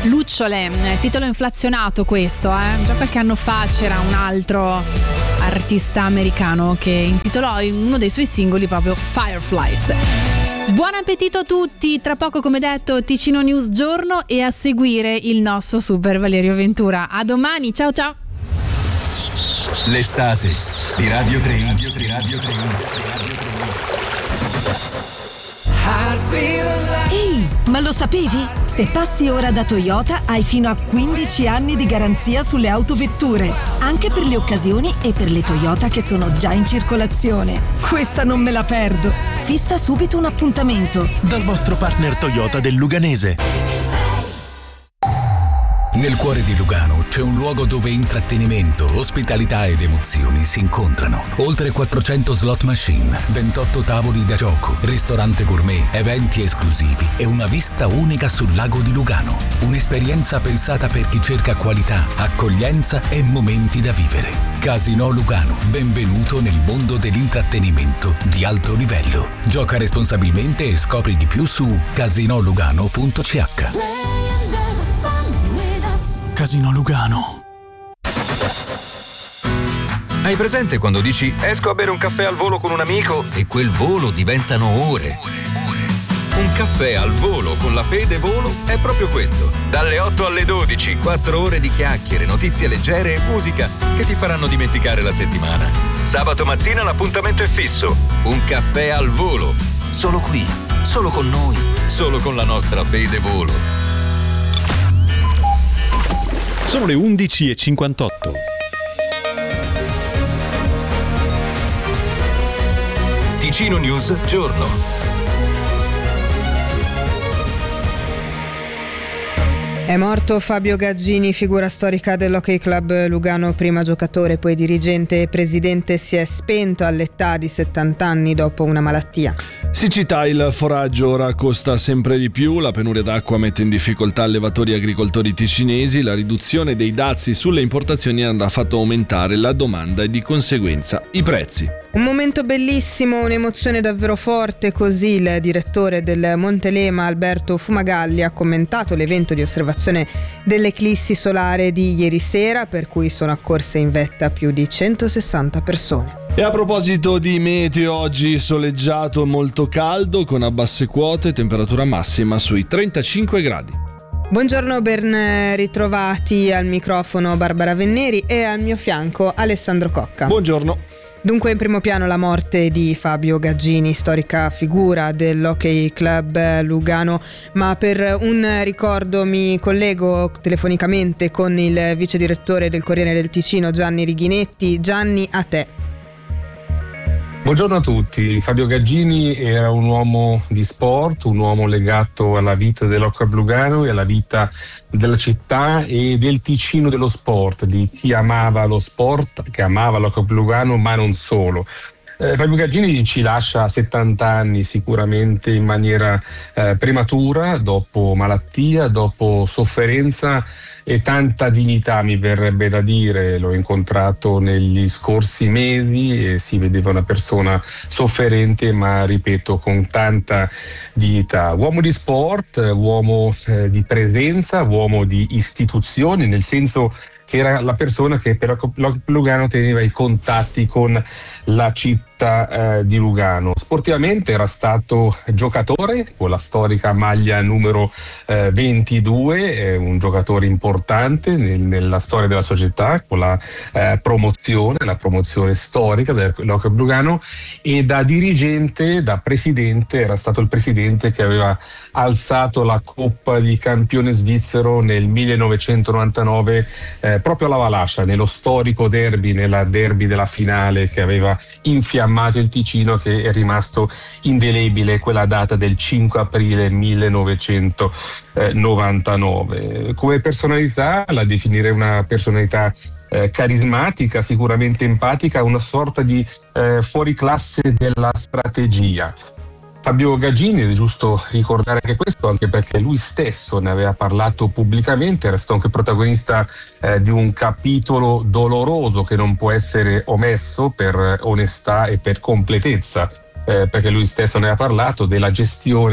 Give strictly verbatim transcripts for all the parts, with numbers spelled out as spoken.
Lucciole, titolo inflazionato questo, eh? Già qualche anno fa c'era un altro artista americano che intitolò uno dei suoi singoli proprio Fireflies. Buon appetito a tutti, tra poco come detto Ticino News Giorno e a seguire il nostro super Valerio Ventura. A domani, ciao ciao! L'estate di Radio tre, Radio tre, Radio tre, Radio Ehi, ma lo sapevi? Se passi ora da Toyota hai fino a quindici anni di garanzia sulle autovetture, anche per le occasioni e per le Toyota che sono già in circolazione. Questa non me la perdo. Fissa subito un appuntamento dal vostro partner Toyota del Luganese. Nel cuore di Lugano c'è un luogo dove intrattenimento, ospitalità ed emozioni si incontrano. Oltre quattrocento slot machine, ventotto tavoli da gioco, ristorante gourmet, eventi esclusivi e una vista unica sul lago di Lugano. Un'esperienza pensata per chi cerca qualità, accoglienza e momenti da vivere. Casino Lugano, benvenuto nel mondo dell'intrattenimento di alto livello. Gioca responsabilmente e scopri di più su casinolugano punto c h. Casino Lugano. Hai presente quando dici esco a bere un caffè al volo con un amico e quel volo diventano ore? Un caffè al volo con la Fede Volo è proprio questo. Dalle otto alle dodici, quattro ore di chiacchiere, notizie leggere e musica che ti faranno dimenticare la settimana. Sabato mattina l'appuntamento è fisso. Un caffè al volo. Solo qui, solo con noi, solo con la nostra Fede Volo. Sono le undici e cinquantotto. Ticino News Giorno. È morto Fabio Gaggini, figura storica dell'Hockey Club Lugano, prima giocatore, poi dirigente e presidente. Si è spento all'età di settanta anni dopo una malattia. Siccità, il foraggio ora costa sempre di più, la penuria d'acqua mette in difficoltà allevatori e agricoltori ticinesi, la riduzione dei dazi sulle importazioni ha fatto aumentare la domanda e di conseguenza i prezzi. Un momento bellissimo, un'emozione davvero forte, così il direttore del Montelema Alberto Fumagalli ha commentato l'evento di osservazione dell'eclissi solare di ieri sera, per cui sono accorse in vetta più di centosessanta persone. E a proposito di meteo, oggi soleggiato e molto caldo con a basse quote, temperatura massima sui trentacinque gradi. Buongiorno, ben ritrovati al microfono Barbara Venneri e al mio fianco Alessandro Cocca. Buongiorno. Dunque in primo piano la morte di Fabio Gaggini, storica figura dell'Hockey Club Lugano, ma per un ricordo mi collego telefonicamente con il vice direttore del Corriere del Ticino Gianni Righinetti. Gianni, a te. Buongiorno a tutti. Fabio Gaggini era un uomo di sport, un uomo legato alla vita dell'Hockey Club Lugano e alla vita della città e del Ticino dello sport, di chi amava lo sport, che amava l'Hockey Club Lugano, ma non solo. Eh, Fabio Gaggini ci lascia a settanta anni, sicuramente in maniera eh, prematura, dopo malattia, dopo sofferenza e tanta dignità, mi verrebbe da dire. L'ho incontrato negli scorsi mesi e si vedeva una persona sofferente, ma ripeto, con tanta dignità. Uomo di sport, uomo eh, di presenza, uomo di istituzioni, nel senso che era la persona che per Lugano teneva i contatti con la città eh, di Lugano. Sportivamente era stato giocatore con la storica maglia numero eh, ventidue, eh, un giocatore importante nel, nella storia della società, con la eh, promozione, la promozione storica dell'Hockey Club Lugano, e da dirigente, da presidente, era stato il presidente che aveva alzato la Coppa di Campione svizzero nel millenovecentonovantanove eh, proprio alla Valascia, nello storico derby, nella derby della finale che aveva infiammato il Ticino, che è rimasto indelebile quella data del cinque aprile millenovecentonovantanove. Come personalità la definirei una personalità eh, carismatica, sicuramente empatica, una sorta di eh, fuoriclasse della strategia. Fabio Gaggini, è giusto ricordare anche questo, anche perché lui stesso ne aveva parlato pubblicamente, era stato anche protagonista eh, di un capitolo doloroso che non può essere omesso per onestà e per completezza, eh, perché lui stesso ne ha parlato della gestione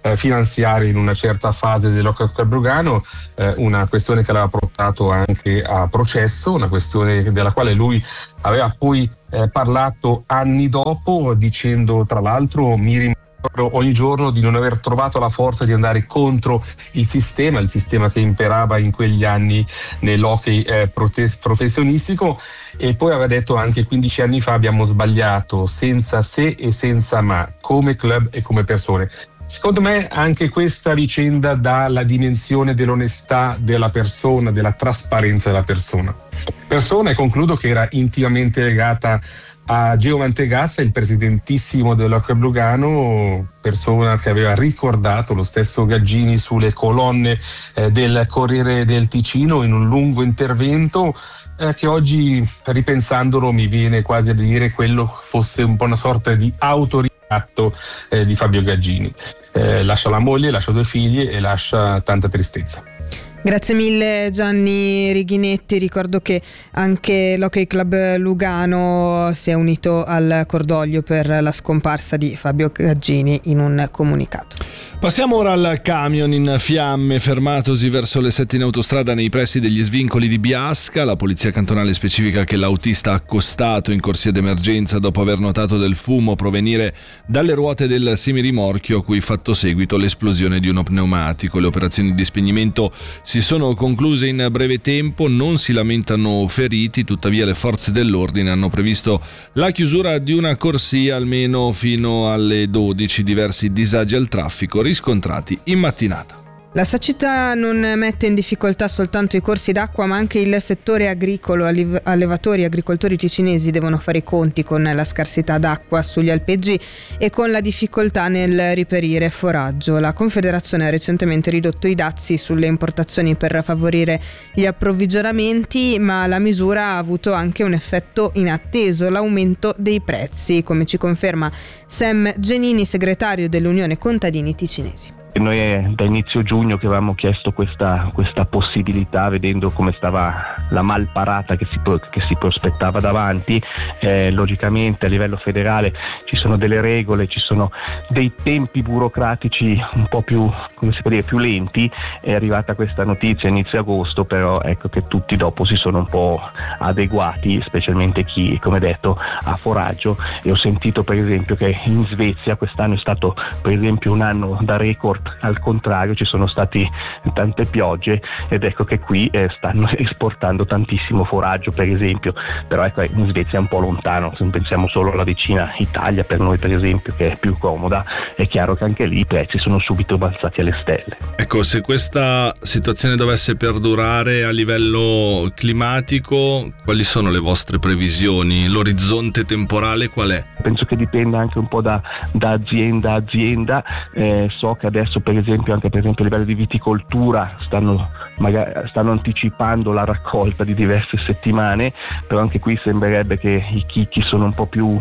eh, finanziarie in una certa fase dell'Hockey Club Lugano, eh, una questione che l'aveva portato anche a processo, una questione della quale lui aveva poi eh, parlato anni dopo, dicendo tra l'altro mi rimprovero ogni giorno di non aver trovato la forza di andare contro il sistema, il sistema che imperava in quegli anni nell'hockey eh, prote- professionistico, e poi aveva detto anche quindici anni fa abbiamo sbagliato senza se e senza ma, come club e come persone. Secondo me anche questa vicenda dà la dimensione dell'onestà della persona, della trasparenza della persona. Persona, e concludo, che era intimamente legata a Geo Mantegazza, il presidentissimo dell'Hockey Club Lugano, persona che aveva ricordato lo stesso Gaggini sulle colonne eh, del Corriere del Ticino in un lungo intervento, eh, che oggi, ripensandolo, mi viene quasi a dire quello fosse un po' una sorta di autoritratto eh, di Fabio Gaggini. Eh, lascia la moglie, lascia due figli e lascia tanta tristezza. Grazie mille Gianni Righinetti. Ricordo che anche l'Hockey Club Lugano si è unito al cordoglio per la scomparsa di Fabio Gaggini in un comunicato. Passiamo ora al camion in fiamme fermatosi verso le sette in autostrada nei pressi degli svincoli di Biasca. La polizia cantonale specifica che l'autista ha accostato in corsia d'emergenza dopo aver notato del fumo provenire dalle ruote del semirimorchio, a cui fatto seguito l'esplosione di uno pneumatico. Le operazioni di spegnimento si sono concluse in breve tempo, non si lamentano feriti, tuttavia le forze dell'ordine hanno previsto la chiusura di una corsia almeno fino alle dodici. Diversi disagi al traffico riscontrati in mattinata. La siccità non mette in difficoltà soltanto i corsi d'acqua, ma anche il settore agricolo. Allevatori e agricoltori ticinesi devono fare i conti con la scarsità d'acqua sugli alpeggi e con la difficoltà nel reperire foraggio. La Confederazione ha recentemente ridotto i dazi sulle importazioni per favorire gli approvvigionamenti, ma la misura ha avuto anche un effetto inatteso: l'aumento dei prezzi, come ci conferma Sam Genini, segretario dell'Unione Contadini Ticinesi. Noi è da inizio giugno che avevamo chiesto questa, questa possibilità, vedendo come stava la malparata che si, che si prospettava davanti. Eh, logicamente a livello federale ci sono delle regole, ci sono dei tempi burocratici un po' più, come si può dire, più lenti. È arrivata questa notizia inizio agosto, però ecco che tutti dopo si sono un po' adeguati, specialmente chi, come detto, ha foraggio. E ho sentito per esempio che in Svezia quest'anno è stato per esempio un anno da record. Al contrario, ci sono stati tante piogge ed ecco che qui eh, stanno esportando tantissimo foraggio, per esempio. Però ecco, in Svezia è un po' lontano, se pensiamo solo alla vicina Italia, per noi per esempio, che è più comoda, è chiaro che anche lì i prezzi sono subito balzati alle stelle. Ecco, se questa situazione dovesse perdurare a livello climatico, quali sono le vostre previsioni? L'orizzonte temporale qual è? Penso che dipenda anche un po' da, da azienda a azienda. Eh, so che adesso per esempio anche per esempio a livello di viticoltura stanno, magari, stanno anticipando la raccolta di diverse settimane, però anche qui sembrerebbe che i chicchi sono un po' più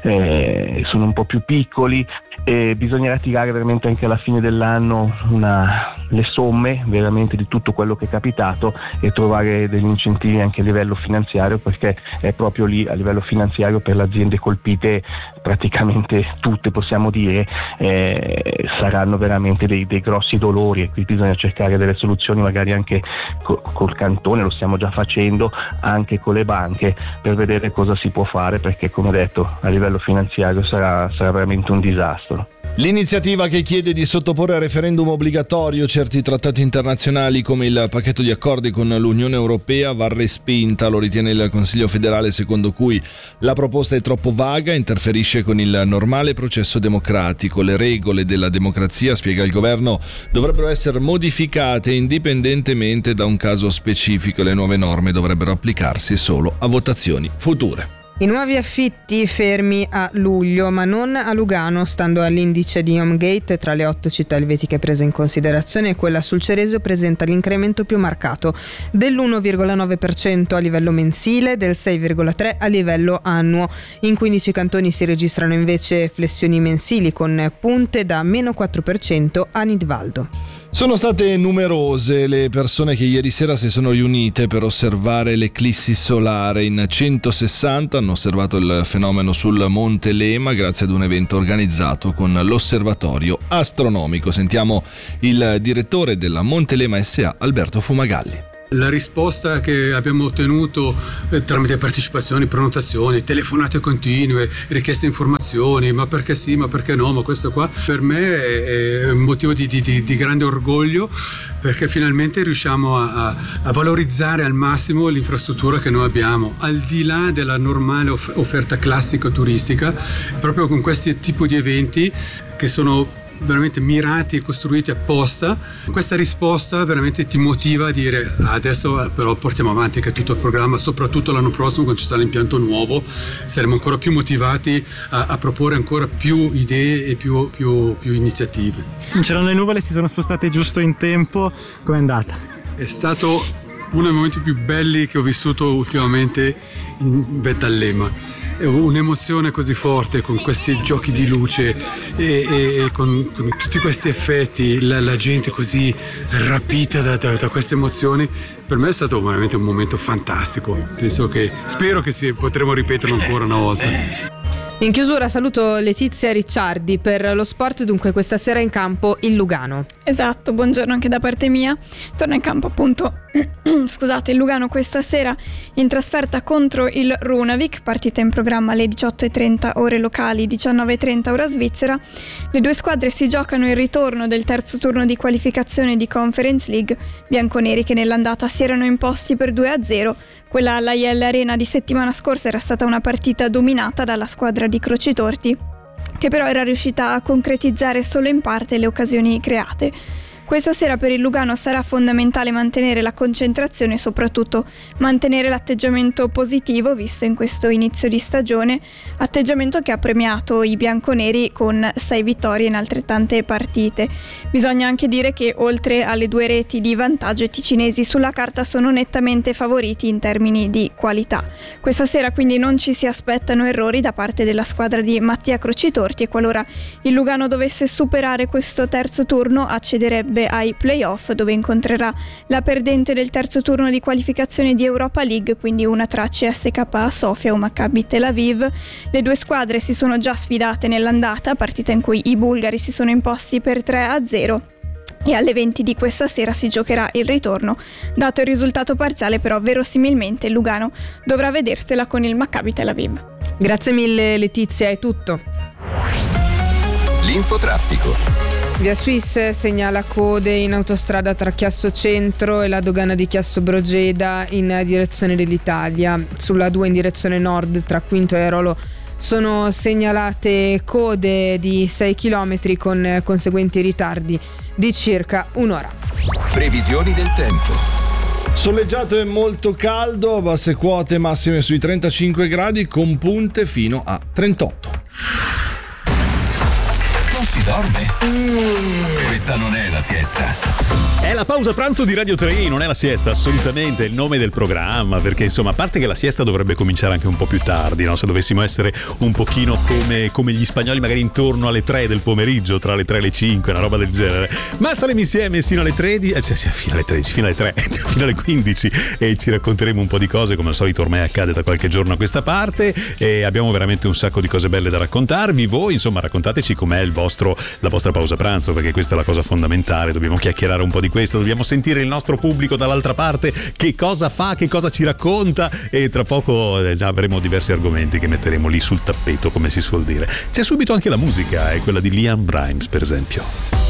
eh, sono un po' più piccoli e bisognerà tirare veramente anche alla fine dell'anno una, le somme veramente di tutto quello che è capitato e trovare degli incentivi anche a livello finanziario, perché è proprio lì a livello finanziario per le aziende colpite, praticamente tutte possiamo dire, eh, saranno veramente dei, dei grossi dolori, e qui bisogna cercare delle soluzioni magari anche co- col cantone, lo stiamo già facendo, anche con le banche, per vedere cosa si può fare, perché come detto a livello finanziario sarà, sarà veramente un disastro. L'iniziativa che chiede di sottoporre a referendum obbligatorio certi trattati internazionali come il pacchetto di accordi con l'Unione Europea va respinta, lo ritiene il Consiglio federale, secondo cui la proposta è troppo vaga, interferisce con il normale processo democratico. Le regole della democrazia, spiega il governo, dovrebbero essere modificate indipendentemente da un caso specifico e le nuove norme dovrebbero applicarsi solo a votazioni future. I nuovi affitti fermi a luglio, ma non a Lugano. Stando all'indice di HomeGate, tra le otto città elvetiche prese in considerazione, quella sul Ceresio presenta l'incremento più marcato, dell'uno virgola nove per cento a livello mensile, del sei virgola tre per cento a livello annuo. In quindici cantoni si registrano invece flessioni mensili con punte da meno quattro per cento a Nidvaldo. Sono state numerose le persone che ieri sera si sono riunite per osservare l'eclissi solare. In centosessanta hanno osservato il fenomeno sul Monte Lema grazie ad un evento organizzato con l'Osservatorio Astronomico. Sentiamo il direttore della Monte Lema S A, Alberto Fumagalli. La risposta che abbiamo ottenuto eh, tramite partecipazioni, prenotazioni, telefonate continue, richieste informazioni, ma perché sì, ma perché no, ma questo qua per me è, è un motivo di, di, di grande orgoglio, perché finalmente riusciamo a, a valorizzare al massimo l'infrastruttura che noi abbiamo, al di là della normale off- offerta classica turistica, proprio con questi tipi di eventi che sono veramente mirati e costruiti apposta. Questa risposta veramente ti motiva a dire ah, adesso però portiamo avanti anche tutto il programma, soprattutto l'anno prossimo quando ci sarà l'impianto nuovo saremo ancora più motivati a, a proporre ancora più idee e più, più, più iniziative. C'erano le nuvole, si sono spostate giusto in tempo, com'è andata? È stato uno dei momenti più belli che ho vissuto ultimamente in vetta al Lema. Un'emozione così forte con questi giochi di luce e, e, e con, con tutti questi effetti, la, la gente così rapita da, da, da queste emozioni, per me è stato veramente un momento fantastico. Penso che, spero che si, potremo ripeterlo ancora una volta. In chiusura saluto Letizia Ricciardi per lo sport, dunque questa sera in campo il Lugano. Esatto, buongiorno anche da parte mia. Torna in campo appunto, scusate, il Lugano questa sera in trasferta contro il Runavik, partita in programma alle diciotto e trenta ore locali, diciannove e trenta ora svizzera. Le due squadre si giocano il ritorno del terzo turno di qualificazione di Conference League, bianconeri che nell'andata si erano imposti per due a zero. Quella alla I L Arena di settimana scorsa era stata una partita dominata dalla squadra di Crocitorti, che però era riuscita a concretizzare solo in parte le occasioni create. Questa sera per il Lugano sarà fondamentale mantenere la concentrazione e soprattutto mantenere l'atteggiamento positivo visto in questo inizio di stagione, atteggiamento che ha premiato i bianconeri con sei vittorie in altrettante partite. Bisogna anche dire che oltre alle due reti di vantaggio i ticinesi sulla carta sono nettamente favoriti in termini di qualità. Questa sera quindi non ci si aspettano errori da parte della squadra di Mattia Crocitorti e qualora il Lugano dovesse superare questo terzo turno accederebbe ai play-off dove incontrerà la perdente del terzo turno di qualificazione di Europa League, quindi una tra C S K A Sofia o Maccabi Tel Aviv. Le due squadre si sono già sfidate nell'andata, partita in cui i bulgari si sono imposti per tre a zero. E alle venti di questa sera si giocherà il ritorno. Dato il risultato parziale però verosimilmente il Lugano dovrà vedersela con il Maccabi Tel Aviv. Grazie mille Letizia, è tutto. L'infotraffico. Via Suisse segnala code in autostrada tra Chiasso Centro e la dogana di Chiasso Brogeda in direzione dell'Italia. Sulla due in direzione nord tra Quinto e Airolo sono segnalate code di sei chilometri con conseguenti ritardi di circa un'ora. Previsioni del tempo. Soleggiato e molto caldo, basse quote massime sui trentacinque gradi con punte fino a trentotto. Non si dorme? Mm. Questa non è la siesta. È la pausa pranzo di Radio tre, non è la siesta, assolutamente, è il nome del programma, perché insomma, a parte che la siesta dovrebbe cominciare anche un po' più tardi, no? Se dovessimo essere un pochino come, come gli spagnoli, magari intorno alle tre del pomeriggio, tra le tre e le cinque, una roba del genere. Ma staremo insieme fino alle tredici, eh, cioè, fino alle tredici, fino alle tre, fino alle quindici e ci racconteremo un po' di cose, come al solito ormai accade da qualche giorno a questa parte, e abbiamo veramente un sacco di cose belle da raccontarvi. Voi, insomma, raccontateci com'è il vostro, la vostra pausa pranzo, perché questa è la cosa fondamentale, dobbiamo chiacchierare un po' di questo, dobbiamo sentire il nostro pubblico dall'altra parte, che cosa fa, che cosa ci racconta, e tra poco eh, già avremo diversi argomenti che metteremo lì sul tappeto, come si suol dire. C'è subito anche la musica, è quella di Liam Rimes per esempio.